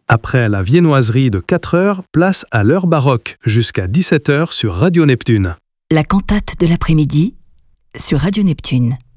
Après la viennoiserie de 4 heures, place à l'heure baroque, jusqu'à 17 heures sur Radio Neptune. La cantate de l'après-midi sur Radio Neptune.